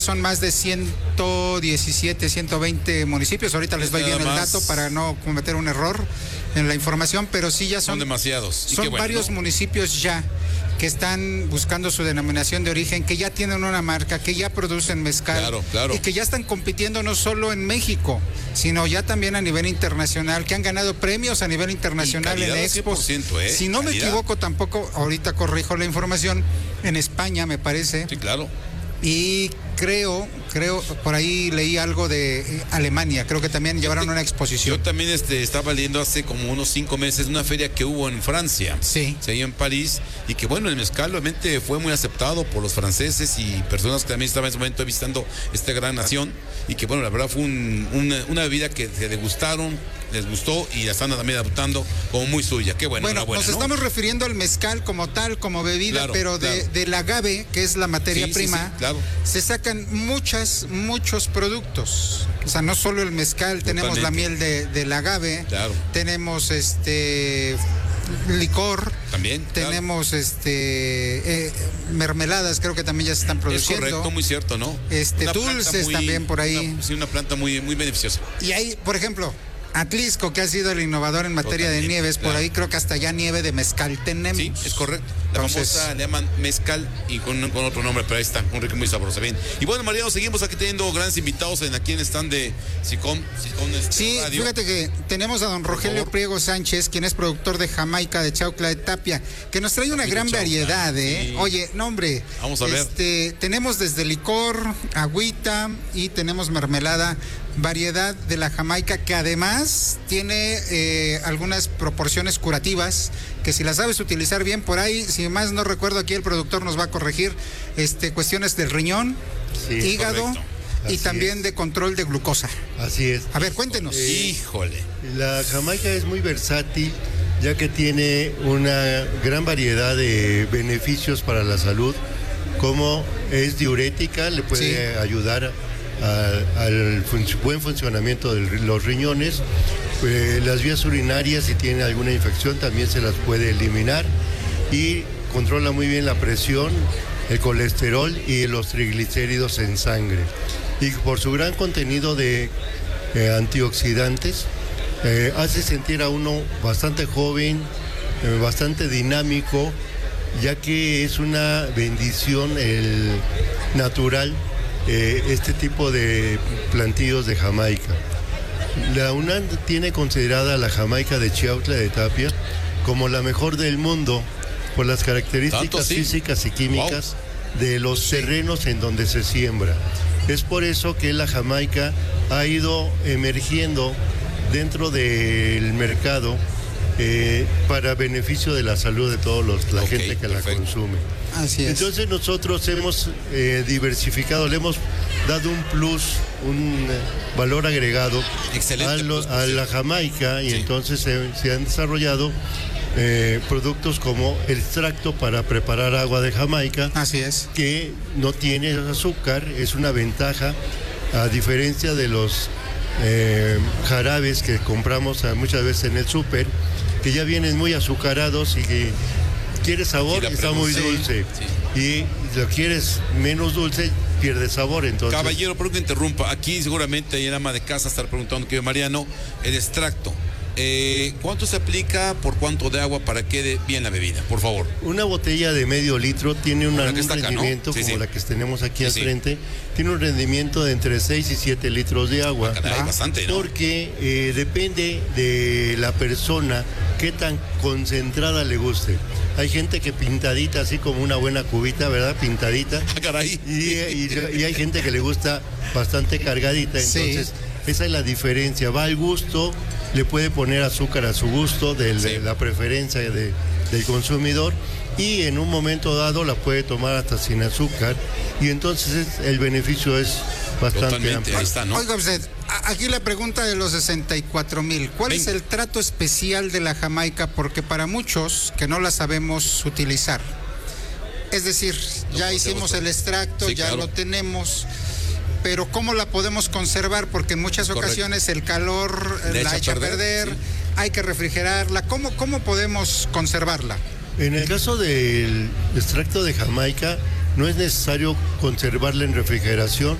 son más de 117, 120 municipios. Ahorita les doy bien el dato para no cometer un error en la información, pero sí ya son demasiados. Son varios municipios ya que están buscando su denominación de origen, que ya tienen una marca, que ya producen mezcal, y que ya están compitiendo no solo en México, sino ya también a nivel internacional, que han ganado premios a nivel internacional en expos. Si no me equivoco tampoco, ahorita corrijo la información, en España me parece. Sí, claro. Y creo, por ahí leí algo de Alemania, creo que también llevaron una exposición. Yo también estaba leyendo hace como unos 5 meses una feria que hubo en Francia, sí, en París, y que bueno, el mezcal obviamente fue muy aceptado por los franceses y personas que también estaban en ese momento visitando esta gran nación, y que bueno, la verdad fue una bebida que se degustaron, les gustó y la están también adoptando como muy suya. Qué bueno. Bueno, nos estamos refiriendo al mezcal como tal, como bebida, pero del agave, que es la materia prima, se sacan muchos productos. O sea, no solo el mezcal, tenemos la miel del agave, tenemos licor, también tenemos mermeladas, creo que también ya se están produciendo. Es correcto, muy cierto, ¿no? Dulces también por ahí. Una planta muy beneficiosa. Y ahí, por ejemplo, Atlisco, que ha sido el innovador en materia de nieves, por ahí creo que hasta ya nieve de mezcal tenemos. Sí, es correcto. La famosa le llaman mezcal y con otro nombre, pero ahí está, un rico muy sabroso. Bien. Y bueno, Mariano, seguimos aquí teniendo grandes invitados aquí en el stand de SICOM sí, radio. Fíjate que tenemos a don Rogelio Priego Sánchez, quien es productor de Jamaica de Chautla de Tapia, que nos trae una gran variedad, ¿eh? Sí. Oye, no hombre. Vamos a ver. Tenemos desde licor, agüita y tenemos mermelada, variedad de la Jamaica, que además tiene algunas proporciones curativas, que si las sabes utilizar bien por ahí, si más no recuerdo, aquí el productor nos va a corregir, cuestiones del riñón, hígado y también de control de glucosa. Así es. A ver, cuéntenos. Híjole. La Jamaica es muy versátil, ya que tiene una gran variedad de beneficios para la salud, como es diurética, le puede ayudar al buen funcionamiento de los riñones. Las vías urinarias, si tienen alguna infección, también se las puede eliminar, y controla muy bien la presión, el colesterol y los triglicéridos en sangre. Y por su gran contenido de antioxidantes, hace sentir a uno bastante joven, bastante dinámico, ya que es una bendición natural este tipo de plantíos de Jamaica. La UNAM tiene considerada la Jamaica de Chautla de Tapia como la mejor del mundo por las características físicas y químicas de los terrenos en donde se siembra. Es por eso que la Jamaica ha ido emergiendo dentro del mercado para beneficio de la salud de toda la gente que la consume. Así es. Entonces nosotros hemos diversificado, le hemos dado un plus, un valor agregado a la Jamaica, y entonces se han desarrollado productos como el extracto para preparar agua de Jamaica. Así es. Que no tiene azúcar, es una ventaja, a diferencia de los jarabes que compramos muchas veces en el súper, que ya vienen muy azucarados y que quieres sabor, está muy dulce. Y lo quieres menos dulce, pierde sabor. Entonces, caballero, perdón que interrumpa, aquí seguramente hay el ama de casa estar preguntando, que Mariano, el extracto, ¿cuánto se aplica por cuánto de agua para que quede bien la bebida, por favor? Una botella de medio litro tiene un rendimiento, como la que tenemos aquí al frente, tiene un rendimiento de entre 6 y 7 litros de agua. Bastante, ¿no? Porque depende de la persona qué tan concentrada le guste. Hay gente que pintadita, así como una buena cubita, ¿verdad? Pintadita. Caray. Y hay gente que le gusta bastante cargadita. Entonces, esa es la diferencia. Va al gusto, le puede poner azúcar a su gusto, de la preferencia del consumidor, y en un momento dado la puede tomar hasta sin azúcar, y entonces el beneficio es bastante amplio. Ahí está, ¿no? Oiga usted, aquí la pregunta de los 64,000. ¿Cuál es el trato especial de la Jamaica? Porque para muchos que no la sabemos utilizar, es decir, ya hicimos el extracto, ya lo tenemos, pero ¿cómo la podemos conservar? Porque en muchas ocasiones el calor la echa a perder, hay que refrigerarla. ¿Cómo podemos conservarla? En el caso del extracto de Jamaica, no es necesario conservarla en refrigeración